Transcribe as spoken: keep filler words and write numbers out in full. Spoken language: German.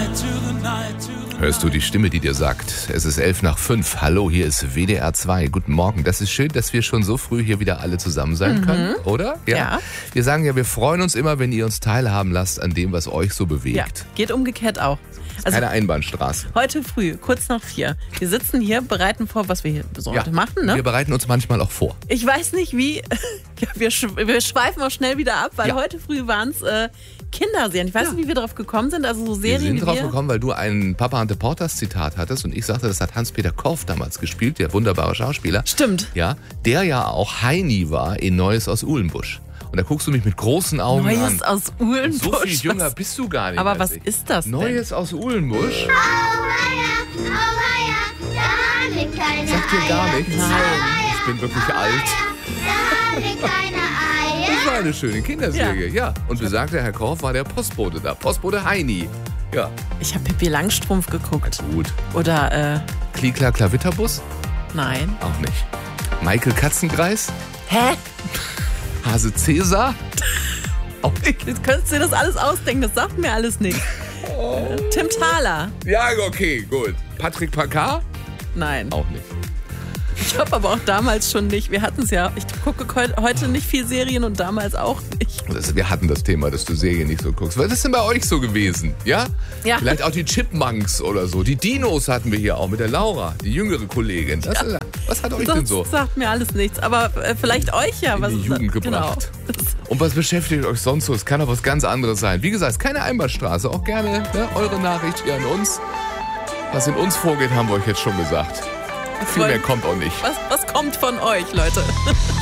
Hörst du die Stimme, die dir sagt, es ist elf nach fünf. Hallo, hier ist W D R zwei. Guten Morgen. Das ist schön, dass wir schon so früh hier wieder alle zusammen sein Mhm. können, oder? Ja. Ja. Wir sagen ja, wir freuen uns immer, wenn ihr uns teilhaben lasst an dem, was euch so bewegt. Ja, geht umgekehrt auch. Also Keine Einbahnstraße. heute früh, kurz nach vier. Wir sitzen hier, bereiten vor, was wir hier so Ja. heute machen. Ne? Wir bereiten uns manchmal auch vor. Ich weiß nicht wie, ja, wir, sch wir schweifen auch schnell wieder ab, weil Ja. heute früh waren es äh, Kinderserien. Ich weiß nicht, wie wir drauf gekommen sind. Also so Wir Serien, sind die drauf wir... gekommen, weil du ein Papa Ante Portas Zitat hattest und ich sagte, das hat Hans-Peter Korff damals gespielt, der wunderbare Schauspieler. Stimmt. Ja, der ja auch Heini war in Neues aus Uhlenbusch. Und da guckst du mich mit großen Augen an. Neues aus Uhlenbusch. So viel jünger Was- bist du gar nicht. Aber als was ich. ist das denn? Neues aus Uhlenbusch? Auweia, auweia, da haben wir keine Sagt dir gar Eier. nichts? Nein. Ich bin wirklich alt. Da haben wir keine Eier. Das war eine schöne Kinderserie, ja. Und besagter Herr Korff war der Postbote da. Postbote Heini. Ja, Ich habe Pippi Langstrumpf geguckt. gut. Oder, äh, Klikla Klavitterbus? nein. Auch nicht. Michael Katzenkreis? Hä? Hase Cäsar? Auch nicht. Jetzt könntest du dir das alles ausdenken, das sagt mir alles nichts. Oh. Tim Thaler? Ja, okay, gut. Patrick Packard? Nein. Auch nicht. Ich habe aber auch damals schon nicht. Wir hatten es ja. Ich gucke heu- heute nicht viel Serien und damals auch nicht. Das, wir hatten das Thema, dass du Serien nicht so guckst. Was ist denn bei euch so gewesen? Ja? Ja. Vielleicht auch die Chipmunks oder so. Die Dinos hatten wir hier auch mit der Laura, die jüngere Kollegin. Das ist, was hat euch denn Das so sagt mir alles nichts. Aber äh, vielleicht euch ja. in was die ist Jugend das? gebracht? Genau. Und was beschäftigt euch sonst so? Es kann auch was ganz anderes sein. Wie gesagt, es ist keine Einbahnstraße. Auch gerne ne, eure Nachricht hier an uns. Was in uns vorgeht, haben wir euch jetzt schon gesagt. Viel mehr kommt auch nicht. Was, was kommt von euch, Leute?